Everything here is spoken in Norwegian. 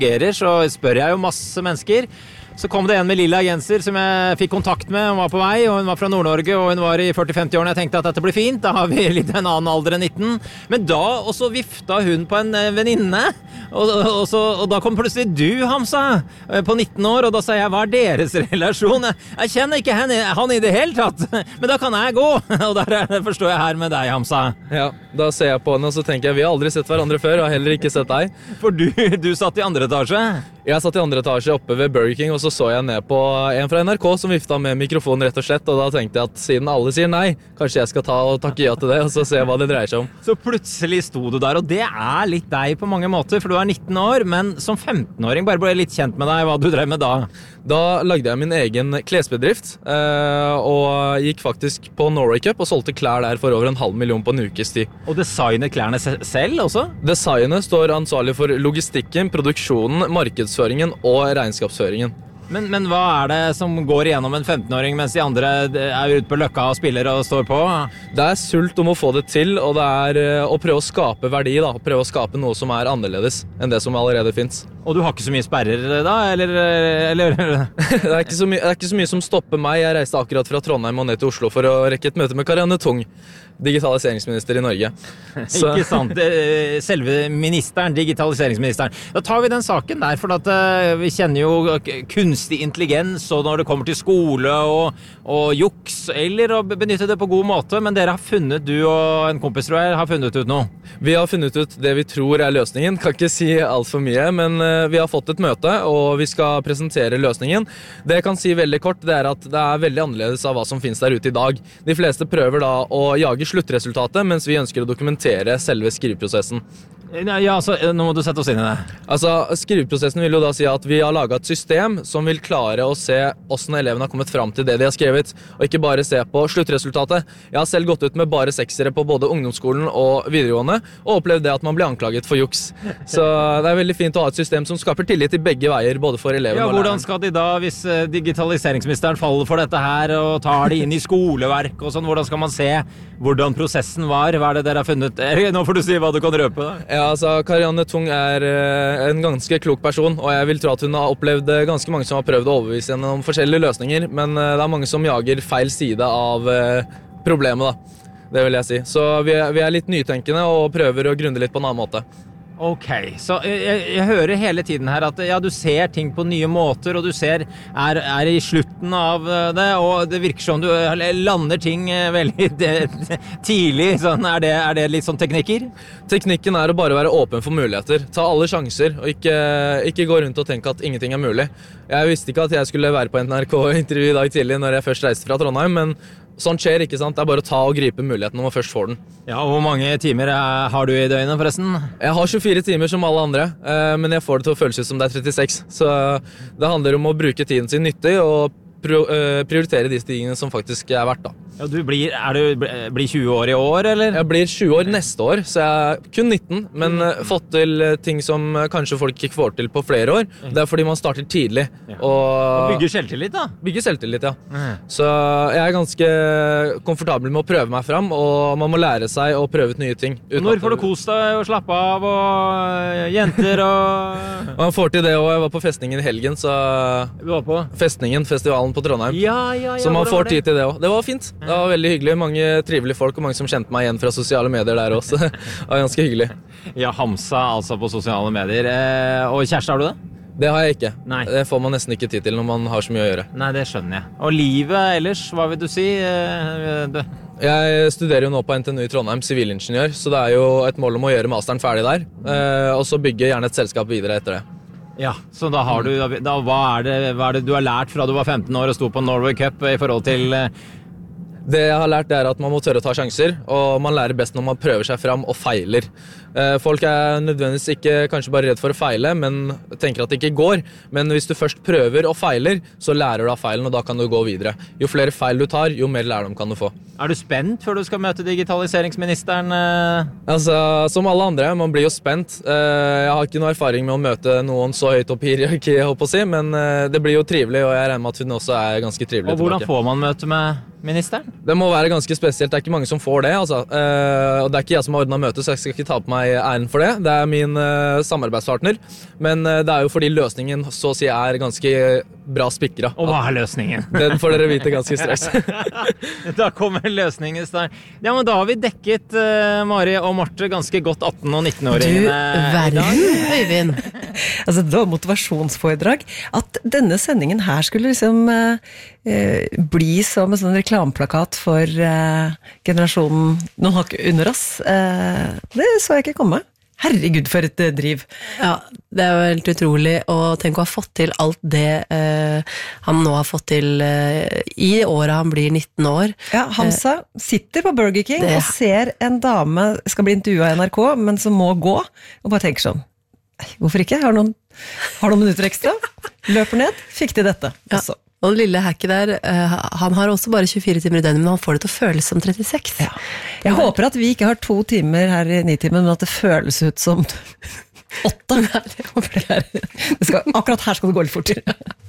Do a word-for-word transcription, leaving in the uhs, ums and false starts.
fungerer, så spør jeg jo masse mennesker. Så kom det en med lilla genser som jeg fikk kontakt med. Hun var på vei, og hun var fra Nord-Norge, og hun var i førti femti årene. Jeg tenkte at dette blir fint, da har vi litt en annen alder enn nitten. Men da, og så vifta hun på en venninne, og, og, så, og da kom plutselig du, Hamza, på nitten år, og da sa jeg, hva er deres relasjon? Jeg kjenner ikke henne, han i det hele tatt, men da kan jeg gå. Og der forstår jeg her med deg, Hamza. Ja, da ser jeg på henne, og så tenker jeg, vi har aldri sett hverandre før, og har heller ikke sett deg. For du, du satt i andre etasje? Jeg satt i andre etasje oppe ved Burger King, og så så jeg ned på en fra N R K som vifta med mikrofonen rett og slett, og da tenkte jeg at siden alle sier nei, kanskje jeg skal ta og takke ja til det, og så se hva det dreier seg om. Så plutselig sto du der, og det er litt deg på mange måter, for du er nitten år, men som femten-åring bare ble jeg litt kjent med deg, hva du drev med da. Da lagde jeg min egen klesbedrift, og gikk faktisk på Norway Cup og solgte klær der for over en halv million på en ukes tid. Og designet klærne selv også? Designet står ansvarlig for logistikken, produksjonen, markedsføringen og regnskapsføringen. Men, men hva er det som går igjennom en femten-åring mens de andre er ute på løkka og spiller og står på? Det er sult om å få det til, og det er å prøve å skape verdi, da. Prøve å skape noe som er annerledes enn det som allerede finnes. Og du har ikke så mye sperrer da, eller? eller? det, er ikke så mye, det er ikke så mye som stopper meg. Jeg reiste akkurat fra Trondheim og ned til Oslo for å rekke et møte med Karianne Tung, digitaliseringsminister i Norge. Så. Ikke sant, selve ministeren, digitaliseringsministeren. Da tar vi den saken der, for at uh, vi kjenner jo kunstig intelligens, og når det kommer til skole og, og juks, eller å benytte det på god måte, men dere har funnet, du og en kompis tror jeg, har funnet ut noe. Vi har funnet ut det vi tror er løsningen, kan ikke si alt for mye, men uh, vi har fått et møte, og vi skal presentere løsningen. Det jeg kan si veldig kort, det er at det er veldig annerledes av hva som finnes der ute i dag. De fleste prøver da å jage sluttresultatet, mens vi ønsker å dokumentere selve skriveprosessen. Ja, altså, nå må du sette oss inn i det. Altså, skriveprosessen vil jo da si at vi har laget et system som vil klare å se hvordan elevene har kommet frem til det de har skrevet, og ikke bare se på sluttresultatet. Jeg har selv gått ut med bare seksere på både ungdomsskolen og videregående, og opplevd det at man blir anklaget for juks. Så det er veldig fint å ha et system som skaper tillit i begge veier, både for elevene ja, og læreren. Hvordan skal de da, hvis digitaliseringsministeren faller for dette her, og tar det inn i skoleverk og sånn, hvordan skal man se hvordan prosessen var? Hva er det dere har funnet? Nå får du si hva du kan røpe da. Ja, altså, Karianne Tung er en ganske klok person, og jeg vil tro at hun har opplevd ganske mange som har prøvd å overbevise henne om forskjellige løsninger, men det er mange som jager feil side av problemet da, det vil jeg si. Så vi er, vi er litt nytenkende og prøver å grunde litt på en annen måte. Ok, så jeg, jeg hører hele tiden her at ja, du ser ting på nye måter, og du ser er, er i slutten av det, og det virker som du lander ting veldig tidlig. Sånn, er, det, er det litt sånn teknikker? Teknikken er å bare være åpen for muligheter. Ta alle sjanser, og ikke, ikke gå rundt og tenke at ingenting er mulig. Jeg visste ikke at jeg skulle være på N R K-intervju i dag tidlig når jeg først reiste fra Trondheim, men sånt skjer, ikke sant? Det er bare å ta og gripe muligheten når man først får den. Ja, og hvor mange timer har du i døgnet forresten? Jeg har tjuefire timer som alle andre, men jeg får det til å føles ut som det er trettiseks. Så det handler om å bruke tiden sin nyttig og prioritere de tingene som faktisk er verdt da. Ja, du blir, er du blir tjue år i år, eller? Jeg blir tjue år neste år, så jeg er kun nitten, men fått til ting som kanskje folk ikke får til på flere år. Det er fordi man starter tidlig. Ja. Og, og bygger selvtillit da? Bygger selvtillit, ja. Mm. Så jeg er ganske komfortabel med å prøve meg frem, og man må lære seg å prøve ut nye ting. Når får du kost deg og slappe av, og jenter og... Man får til det, og jeg var på festningen i helgen, så... Du var på? Festningen, festivalen på Trondheim. Ja, ja, ja. Så man får tid til det også. Det var fint. Det var veldig hyggelig. Mange trivelige folk, og mange som kjente meg igjen fra sosiale medier der også. Det var ganske hyggelig. Ja, Hamza altså på sosiale medier. Eh, og kjæreste, har du det? Det har jeg ikke. Nei. Det får man nesten ikke tid til når man har så mye å gjøre. Nei, det skjønner jeg. Og livet ellers, hva vil du si? Eh, du... Jeg studerer jo nå på N T N U i Trondheim, sivilingeniør, så det er jo et mål om å gjøre masteren ferdig der, eh, og så bygge gjerne et selskap videre etter det. Ja, så da har du, da, hva, er det, hva er det du har lært fra du var femten år og sto på Norway Cup i forhold til... Det jeg har lært er at man må tørre å ta sjanser, og man lærer best når man prøver seg frem og feiler. Folk er nødvendigvis ikke kanskje bare redd for å feile, men tenker at det ikke går. Men hvis du først prøver og feiler, så lærer du av feilen, og da kan du gå videre. Jo flere feil du tar, jo mer lærdom kan du få. Er du spent før du skal møte digitaliseringsministeren? Altså, som alle andre, man blir jo spent. Jeg har ikke noe erfaring med å møte noen så høyt opp i hierarkiet, holdt på å si, men det blir jo trivelig, og jeg regner med at hun også er ganske trivelig. Og hvordan tilbake. får man møte med ministeren? Det må være ganske spesielt, det er ikke mange som får det, altså. Uh, og det er ikke jeg som har ordnet møtet, så jeg skal ikke ta på meg æren for det. Det er min uh, samarbeidspartner, men uh, det er jo fordi løsningen så å si er ganske bra spikra. Og hva er løsningen? Den får dere vite ganske straks. Da kommer løsningen snart. Ja, men da har vi dekket uh, Mari og Marte ganske godt atten- og nitten-åringene. Du verden, Øyvind. Altså, det var motivasjonsforedrag. At denne sendingen her skulle liksom uh, uh, bli som en sånn reklameplakat for uh, generasjonen noen hakk under oss. Uh, det så jeg ikke komme. Herregud, for et uh, driv. Ja, det er jo helt utrolig å tenke å ha fått til alt det uh, han nå har fått til uh, i året han blir nitten år. Ja, Hamza uh, sitter på Burger King det... og ser en dame skal bli intervjuet av N R K, men som må gå, og bare tenker sånn, hvorfor ikke? Har noen, har noen minutter ekstra? Løper ned, fikk til dette også. Ja. Og det lille hacket der, uh, han har også bare tjuefire timer i døgnet, men han får det til å føles som trettiseks. Ja. Jeg håper at vi ikke har to timer her i nitimen, men at det føles ut som åtte. Det skal, akkurat her skal det gå litt fort.